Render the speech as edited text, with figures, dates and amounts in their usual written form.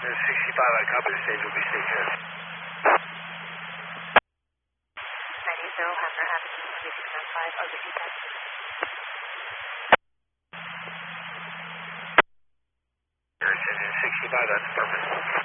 65, I copy the stage will be stage here. 90 Hammer Avenue, 3695, over feedback. You're 65, that's perfect.